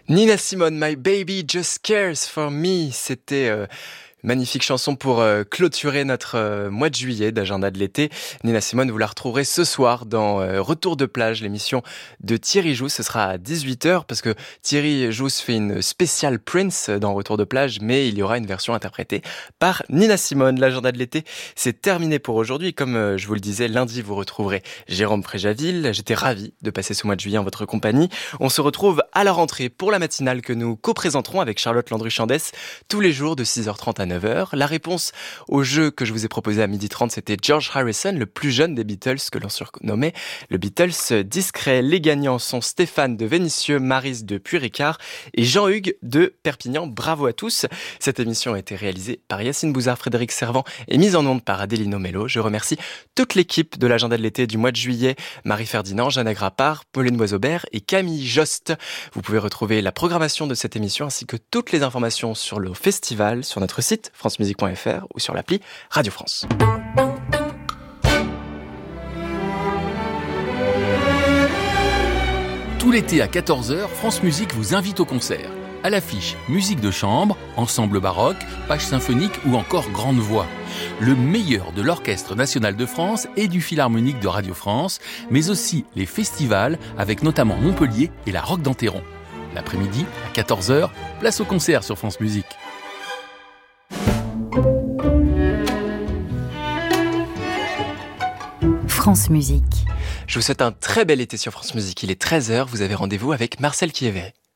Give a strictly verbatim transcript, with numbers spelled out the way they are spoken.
Nina Simone, My Baby Just Cares for Me, c'était euh, une magnifique chanson pour euh, clôturer notre euh, mois de juillet d'agenda de l'été. Nina Simone, vous la retrouverez ce soir dans euh, Retour de plage, l'émission de Thierry Jousse. Ce sera à dix-huit heures parce que Thierry Jousse fait une spéciale Prince dans Retour de plage, mais il y aura une version interprétée par Nina Simone. L'agenda de l'été, c'est terminé pour aujourd'hui. Comme euh, je vous le disais, lundi, vous retrouverez Jérôme Fréjaville. J'étais ravi de passer ce mois de juillet en votre compagnie. On se retrouve à la rentrée pour la matinale que nous co-présenterons avec Charlotte Landru-Chandès tous les jours de six heures trente à neuf heures. La réponse au jeu que je vous ai proposé à midi trente, c'était George Harrison, le plus jeune des Beatles, que l'on surnommait le Beatles discret. Les gagnants sont Stéphane de Vénissieux, Maryse de Puy-Ricard et Jean-Hugues de Perpignan. Bravo à tous. Cette émission a été réalisée par Yacine Bouzard, Frédéric Servan et mise en onde par Adélino Mello. Je remercie toute l'équipe de l'agenda de l'été du mois de juillet, Marie-Ferdinand, Jeanne Agrapard, Pauline Boisaubert et Camille Jost. Vous pouvez retrouver la programmation de cette émission ainsi que toutes les informations sur le festival sur notre site france musique point f r ou sur l'appli Radio France. Tout l'été à quatorze heures, France Musique vous invite au concert. À l'affiche, musique de chambre, ensemble baroque, page symphonique ou encore grande voix. Le meilleur de l'Orchestre national de France et du Philharmonique de Radio France, mais aussi les festivals avec notamment Montpellier et la Roque d'Enterron. L'après-midi, à quatorze heures, place au concert sur France Musique. France Musique. Je vous souhaite un très bel été sur France Musique. Il est treize heures, vous avez rendez-vous avec Marcel Kievé.